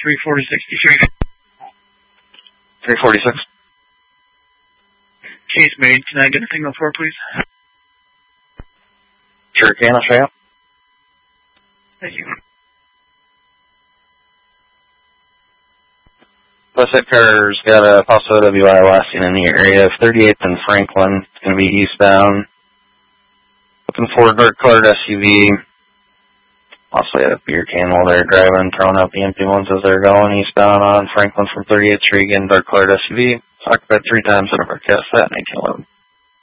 34063. 346. Case made. Can I get a signal 4, please? Sure can, I'll show you. Thank you. Pacific car's got a Paso WI lasting in the area of 38th and Franklin. It's going to be eastbound. Looking for a dark colored SUV. Also had a beer can while they're driving, throwing out the empty ones as they're going eastbound on Franklin from 38th Street. Again, dark colored SUV. Occupied 3 times in a broadcast that 1911.